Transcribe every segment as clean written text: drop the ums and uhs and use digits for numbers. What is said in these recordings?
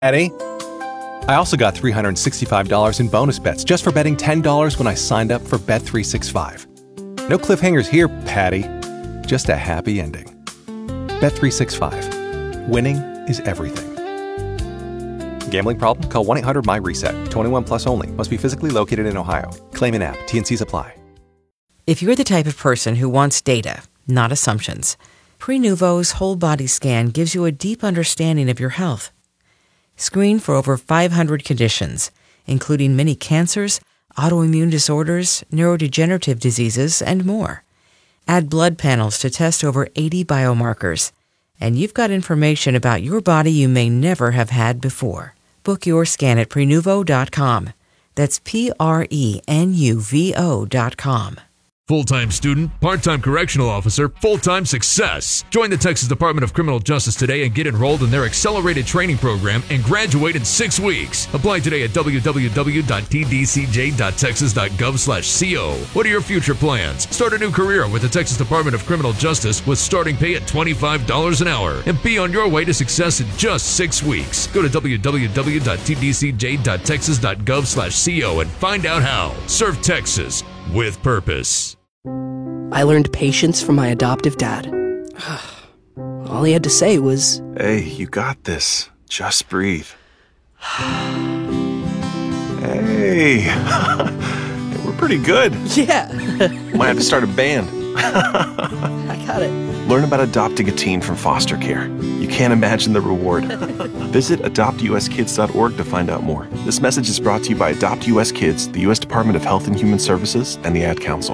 Eddie. I also got $365 in bonus bets just for betting $10 when I signed up for Bet365. No cliffhangers here, Patty. Just a happy ending. Bet365. Winning is everything. Gambling problem? Call 1-800-MY-RESET. 21 plus only. Must be physically located in Ohio. Claim in app. T&Cs apply. If you're the type of person who wants data, not assumptions, Prenuvo's whole body scan gives you a deep understanding of your health. Screen for over 500 conditions, including many cancers, autoimmune disorders, neurodegenerative diseases, and more. Add blood panels to test over 80 biomarkers, and you've got information about your body you may never have had before. Book your scan at Prenuvo.com. That's Prenuvo.com. Full-time student, part-time correctional officer, full-time success. Join the Texas Department of Criminal Justice today and get enrolled in their accelerated training program and graduate in 6 weeks. Apply today at www.tdcj.texas.gov/co. What are your future plans? Start a new career with the Texas Department of Criminal Justice with starting pay at $25 an hour and be on your way to success in just 6 weeks. Go to www.tdcj.texas.gov/co and find out how. Serve Texas with purpose. I learned patience from my adoptive dad. All he had to say was, "Hey, you got this. Just breathe." Hey, we're pretty good. Yeah. Might have to start a band. I got it. Learn about adopting a teen from foster care. You can't imagine the reward. Visit adoptuskids.org to find out more. This message is brought to you by Adopt US Kids, the U.S. Department of Health and Human Services, and the Ad Council.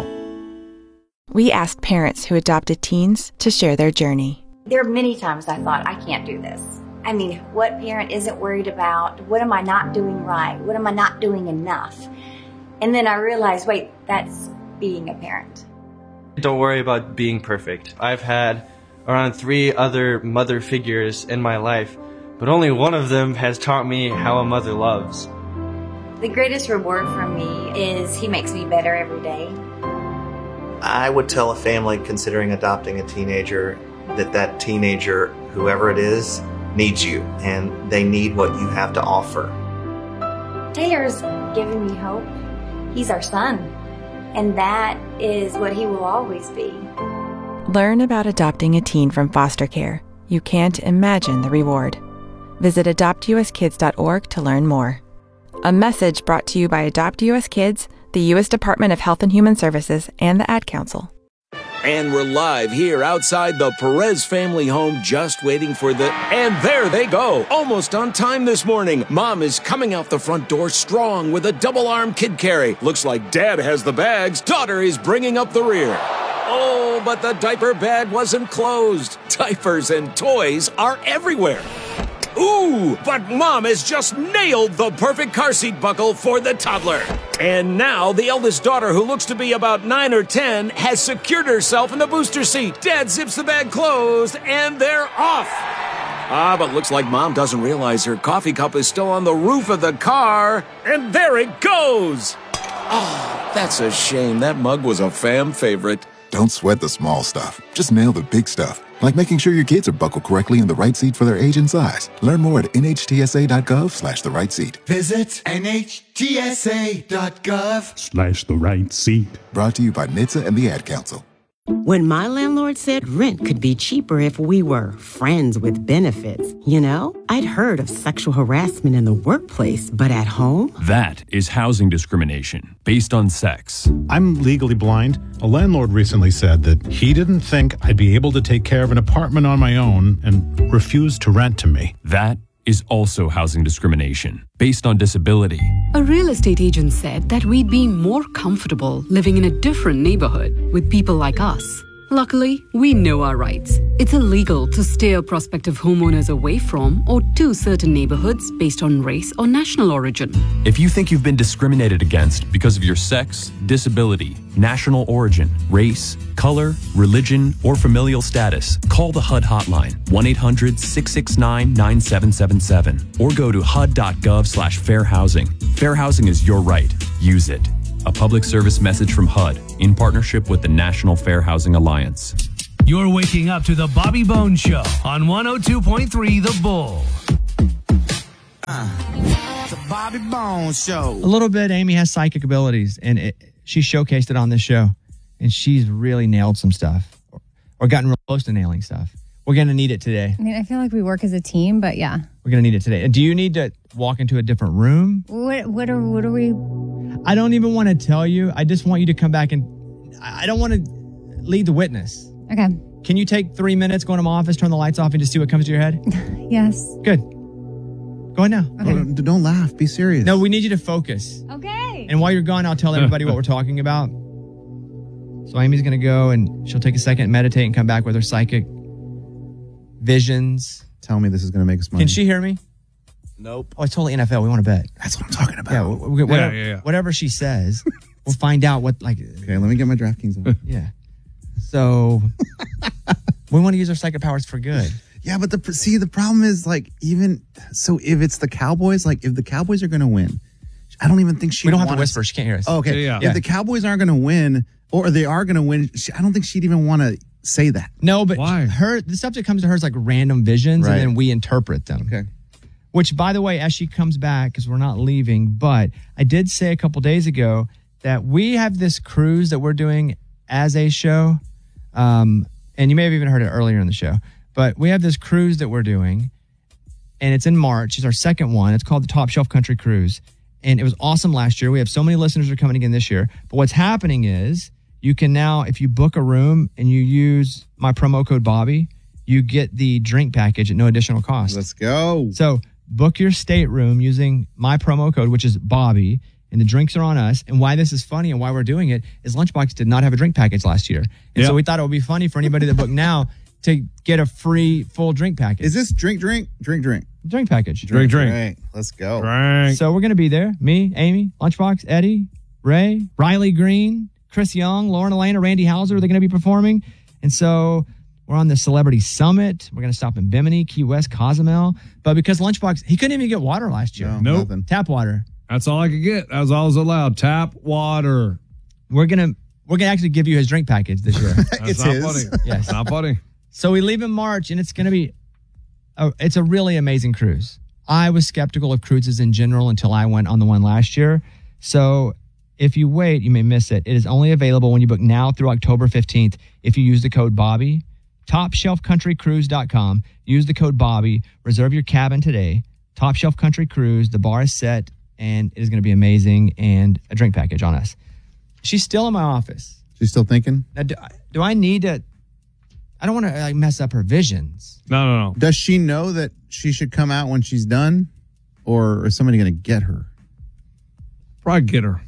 We asked parents who adopted teens to share their journey. There are many times I thought, I can't do this. I mean, what parent isn't worried about? What am I not doing right? What am I not doing enough? And then I realized, wait, that's being a parent. Don't worry about being perfect. I've had around 3 other mother figures in my life, but only one of them has taught me how a mother loves. The greatest reward for me is he makes me better every day. I would tell a family considering adopting a teenager that teenager, whoever it is, needs you, and they need what you have to offer. Taylor's given me hope. He's our son, and that is what he will always be. Learn about adopting a teen from foster care. You can't imagine the reward. Visit adoptuskids.org to learn more. A message brought to you by Adopt US Kids, the U.S. Department of Health and Human Services, and the Ad Council. And we're live here outside the Perez family home, just waiting for and there they go, almost on time this morning. Mom is coming out the front door strong with a double-arm kid carry. Looks like Dad has the bags. Daughter is bringing up the rear. Oh, but the diaper bag wasn't closed. Diapers and toys are everywhere. Ooh, but Mom has just nailed the perfect car seat buckle for the toddler. And now the eldest daughter, who looks to be about 9 or 10, has secured herself in the booster seat. Dad zips the bag closed, and they're off. But looks like Mom doesn't realize her coffee cup is still on the roof of the car. And there it goes. Oh, that's a shame. That mug was a fam favorite. Don't sweat the small stuff. Just nail the big stuff. Like making sure your kids are buckled correctly in the right seat for their age and size. Learn more at nhtsa.gov/the right seat. Visit nhtsa.gov/the right seat. Brought to you by NHTSA and the Ad Council. When my landlord said rent could be cheaper if we were friends with benefits, I'd heard of sexual harassment in the workplace, but at home? That is housing discrimination based on sex. I'm legally blind. A landlord recently said that he didn't think I'd be able to take care of an apartment on my own and refused to rent to me. That is also housing discrimination based on disability. A real estate agent said that we'd be more comfortable living in a different neighborhood with people like us. Luckily, we know our rights. It's illegal to steer prospective homeowners away from or to certain neighborhoods based on race or national origin. If you think you've been discriminated against because of your sex, disability, national origin, race, color, religion, or familial status, call the HUD hotline, 1-800-669-9777, or go to hud.gov/fair housing. Fair housing is your right. Use it. A public service message from HUD in partnership with the National Fair Housing Alliance. You're waking up to the Bobby Bones Show on 102.3 The Bull. The Bobby Bones Show. A little bit. Amy has psychic abilities, and she showcased it on this show, and she's really nailed some stuff, or gotten real close to nailing stuff. We're going to need it today. I mean, I feel like we work as a team, but yeah. We're going to need it today. And do you need to walk into a different room? What are we? I don't even want to tell you. I just want you to come back, and I don't want to lead the witness. Okay. Can you take 3 minutes, go into my office, turn the lights off, and just see what comes to your head? Yes. Good. Go ahead now. Okay. Don't laugh. Be serious. No, we need you to focus. Okay. And while you're gone, I'll tell everybody what we're talking about. So Amy's going to go, and she'll take a second, meditate, and come back with her psychic visions. Tell me this is going to make us money. Can she hear me? Nope. Oh, it's totally NFL. We want to bet. That's what I'm talking about. Yeah, whatever she says, we'll find out what, like... Okay, let me get my DraftKings on. Yeah. So, we want to use our psychic powers for good. Yeah, but the problem is, like, even... So, if it's the Cowboys, like, if the Cowboys are going to win, I don't even think she... We don't have to whisper. She can't hear us. Oh, okay. Yeah. If the Cowboys aren't going to win, or they are going to win, I don't think she'd even want to say that. No, but the stuff that comes to her is like random visions, Right. and then we interpret them. Okay. Which, by the way, as she comes back, because we're not leaving, but I did say a couple days ago that we have this cruise that we're doing as a show. And you may have even heard it earlier in the show, but we have this cruise that we're doing, and it's in March. It's our second one. It's called the Top Shelf Country Cruise. And it was awesome last year. We have so many listeners that are coming again this year. But what's happening is you can now, if you book a room and you use my promo code Bobby, you get the drink package at no additional cost. Let's go. So book your stateroom using my promo code, which is Bobby, and the drinks are on us. And why this is funny and why we're doing it is Lunchbox did not have a drink package last year. And so we thought it would be funny for anybody that booked now to get a free full drink package. Is this drink package? Drink. Let's go. So we're going to be there. Me, Amy, Lunchbox, Eddie, Ray, Riley Green, Chris Young, Lauren Elena, Randy Hauser. They're going to be performing. And so we're on the Celebrity Summit. We're going to stop in Bimini, Key West, Cozumel. But because Lunchbox, he couldn't even get water last year. Nope. Tap water. That's all I could get. That was all I was allowed. Tap water. We're gonna actually give you his drink package this year. It's not funny. Yes. It's not funny. So we leave in March, and it's going to be, it's a really amazing cruise. I was skeptical of cruises in general until I went on the one last year. So if you wait, you may miss it. It is only available when you book now through October 15th if you use the code Bobby. TopShelfCountryCruise.com. Use the code Bobby. Reserve your cabin today. Top Shelf Country Cruise. The bar is set, and it is going to be amazing, and a drink package on us. She's still in my office. She's still thinking? Now, do I need to... I don't want to mess up her visions. No. Does she know that she should come out when she's done? Or is somebody going to get her? Probably get her.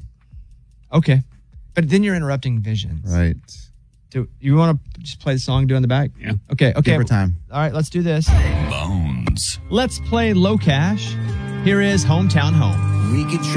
Okay. But then you're interrupting visions. Right. Do you want to just play the song, do in the back? Yeah. Okay. Give her time. All right, let's do this. Bones. Let's play Low Cash. Here is Hometown Home. We could try